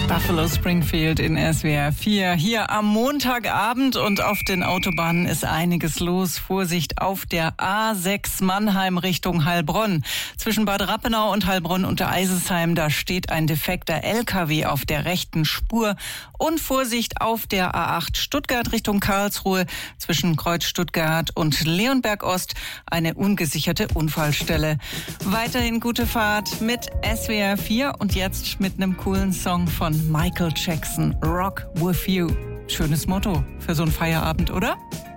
Buffalo Springfield in SWR 4. Hier am Montagabend und auf den Autobahnen ist einiges los. Vorsicht auf der A6 Mannheim Richtung Heilbronn. Zwischen Bad Rappenau und Heilbronn unter Eisesheim, da steht ein defekter LKW auf der rechten Spur. Und Vorsicht auf der A8 Stuttgart Richtung Karlsruhe. Zwischen Kreuz Stuttgart und Leonberg Ost eine ungesicherte Unfallstelle. Weiterhin gute Fahrt mit SWR 4 und jetzt mit einem coolen Song von Michael Jackson, Rock With You. Schönes Motto für so einen Feierabend, oder?